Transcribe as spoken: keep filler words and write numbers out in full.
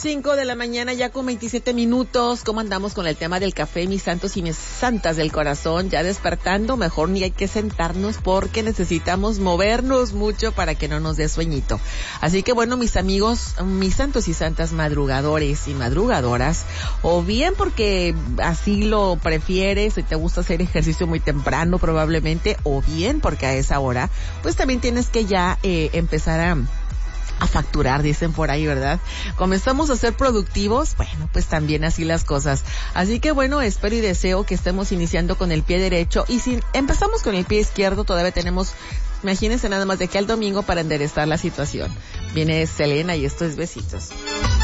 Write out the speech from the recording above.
cinco de la mañana, ya con veintisiete minutos. ¿Cómo andamos con el tema del café, mis santos y mis santas del corazón? Ya despertando, mejor ni hay que sentarnos porque necesitamos movernos mucho para que no nos dé sueñito. Así que bueno, mis amigos, mis santos y santas madrugadores y madrugadoras, o bien porque así lo prefieres y te gusta hacer ejercicio muy temprano probablemente, o bien porque a esa hora, pues también tienes que ya eh, empezar a a facturar, dicen por ahí, ¿verdad? Comenzamos a ser productivos, bueno, pues también así las cosas. Así que bueno, espero y deseo que estemos iniciando con el pie derecho, y si empezamos con el pie izquierdo, todavía tenemos, imagínense nada más de aquí al domingo para enderezar la situación. Viene Selena y esto es Besitos.